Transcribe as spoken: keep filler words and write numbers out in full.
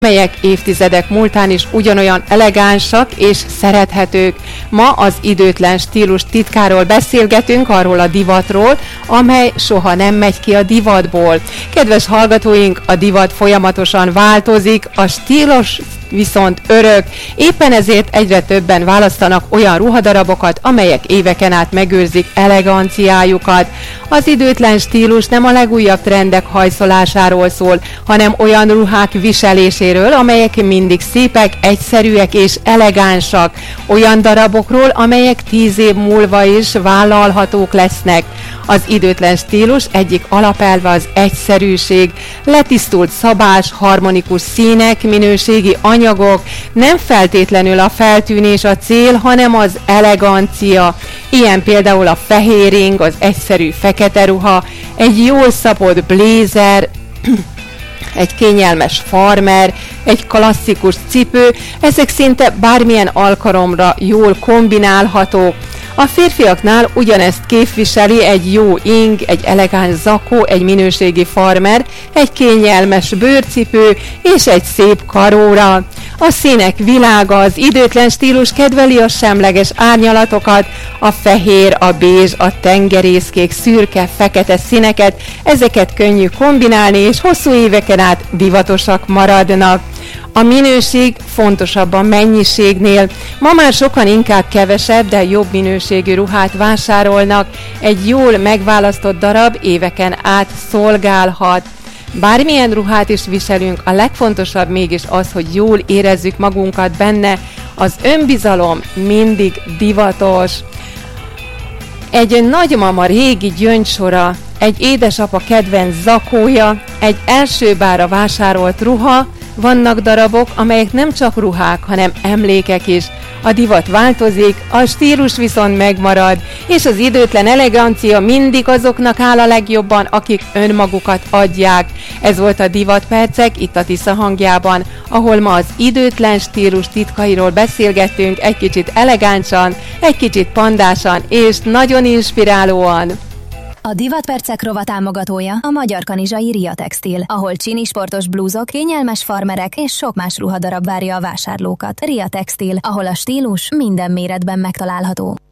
melyek évtizedek múltán is ugyanolyan elegánsak és szerethetők. Ma az időtlen stílus titkáról beszélgetünk, arról a divatról, amely soha nem megy ki a divatból. Kedves hallgatóink, a divat folyamatosan változik, a stílus viszont örök, éppen ezért egyre többen választanak olyan ruhadarabokat, amelyek éveken át megőrzik eleganciájukat. Az időtlen stílus nem a legújabb trendek hajszolásáról szól, hanem olyan ruhák viseléséről, amelyek mindig szépek, egyszerűek és elegánsak. Olyan darabokról, amelyek tíz év múlva is vállalhatók lesznek. Az időtlen stílus egyik alapelve az egyszerűség, letisztult szabás, harmonikus színek, minőségi anyagok, nem feltétlenül a feltűnés a cél, hanem az elegancia. Ilyen például a fehér ing, az egyszerű fekete ruha, egy jól szabott blézer, egy kényelmes farmer, egy klasszikus cipő, ezek szinte bármilyen alkalomra jól kombinálhatók. A férfiaknál ugyanezt képviseli egy jó ing, egy elegáns zakó, egy minőségi farmer, egy kényelmes bőrcipő és egy szép karóra. A színek világa, az időtlen stílus kedveli a semleges árnyalatokat, a fehér, a bézs, a tengerészkék, szürke, fekete színeket, ezeket könnyű kombinálni és hosszú éveken át divatosak maradnak. A minőség fontosabb a mennyiségnél. Ma már sokan inkább kevesebb, de jobb minőségű ruhát vásárolnak. Egy jól megválasztott darab éveken át szolgálhat. Bármilyen ruhát is viselünk, a legfontosabb mégis az, hogy jól érezzük magunkat benne. Az önbizalom mindig divatos. Egy nagymama régi gyöngysora, egy édesapa kedvenc zakója, egy elsőbára vásárolt ruha. Vannak darabok, amelyek nem csak ruhák, hanem emlékek is. A divat változik, a stílus viszont megmarad, és az időtlen elegancia mindig azoknak áll a legjobban, akik önmagukat adják. Ez volt a Divatpercek itt a Tisza hangjában, ahol ma az időtlen stílus titkairól beszélgettünk egy kicsit elegánsan, egy kicsit pandásan és nagyon inspirálóan. A Divatpercek rovat támogatója a Magyar Kanizsai Ria Textil, ahol csini sportos blúzok, kényelmes farmerek és sok más ruhadarab várja a vásárlókat. Ria Textil, ahol a stílus minden méretben megtalálható.